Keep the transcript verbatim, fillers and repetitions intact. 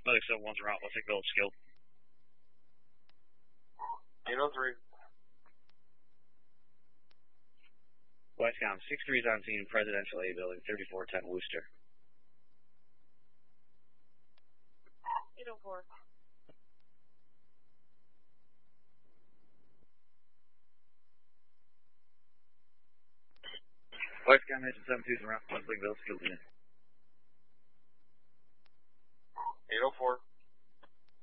Medic seven one's around. Let's take Village Skill. eight oh three. Westcom, six three's on scene, Presidential A building, thirty-four ten Worcester. eight oh four. Westcom, Mission seven two's around. Let's take Village Skill in. eight oh four.